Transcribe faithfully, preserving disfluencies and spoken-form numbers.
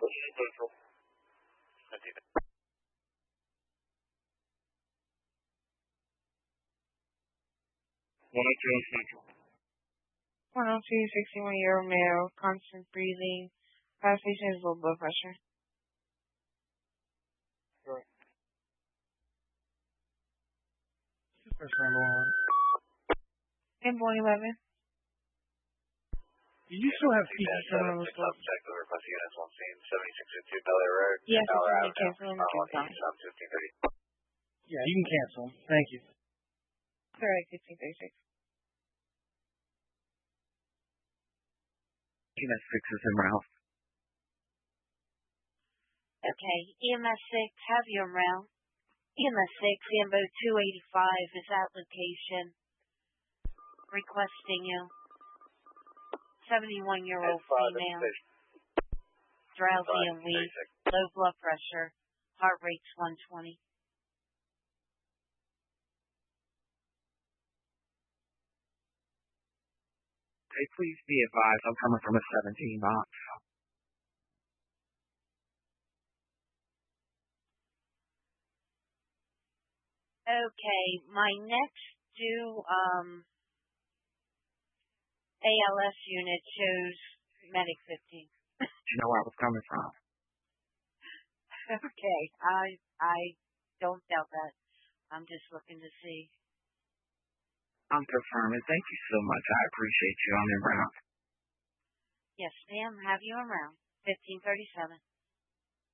one oh two Central. one oh two, sixty-one year old male, constant breathing. Palpitation is low blood pressure. Correct. First one. Inborn eleven. Do you still have P G seven on the stuff? Yes, if you can cancel them, you can cancel. Yeah, you can cancel them. Thank you. Correct, fifteen thirty-six. E M S six is in route. Okay, E M S six, have you around. E M S six, Ambo two eighty-five is at location. Requesting you. seventy-one year old female. Drowsy and weak. Low blood pressure. Heart rate's one twenty. Hey, please be advised, I'm coming from a seventeen box. Okay, my next due um, A L S unit shows Medic fifteen. Do you know where I was coming from? Okay, I I don't doubt that. I'm just looking to see. I'm confirming. Thank you so much. I appreciate you. I'm in route. Yes, ma'am. Have you around? fifteen thirty-seven.